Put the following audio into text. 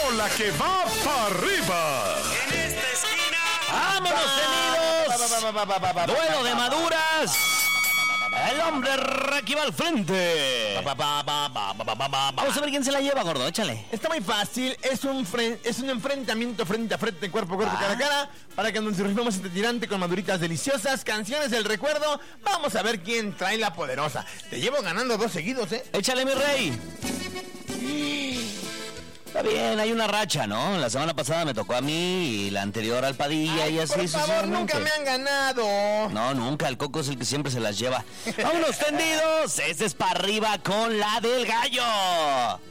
bola que va para arriba. En esta esquina. ¡Vámonos, tenidos! ¡Duelo de maduras! El hombre aquí va al frente. Vamos a ver quién se la lleva, gordo, échale. Está muy fácil, es un enfrentamiento frente a frente, cuerpo a cuerpo, cara a cara, para que nos surgimos este tirante con maduritas deliciosas, canciones del recuerdo. Vamos a ver quién trae la poderosa. Te llevo ganando 2 seguidos, ¿eh? Échale, mi rey. Está bien, hay una racha, ¿no? La semana pasada me tocó a mí y la anterior al Padilla. Ay, y así por favor, sucesivamente. nunca me han ganado. No, nunca, el Coco es el que siempre se las lleva. ¡Vámonos, tendidos! Este es para arriba con la del gallo.